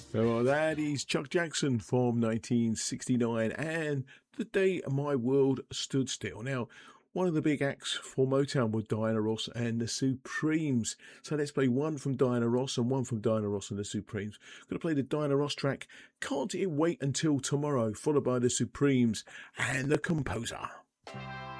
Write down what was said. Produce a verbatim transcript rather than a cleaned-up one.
So that is Chuck Jackson from nineteen sixty-nine and The Day My World Stood Still. Now, one of the big acts for Motown was Diana Ross and the Supremes. So let's play one from Diana Ross and one from Diana Ross and the Supremes. Going to play the Diana Ross track, Can't It Wait Until Tomorrow, followed by the Supremes and The Composer.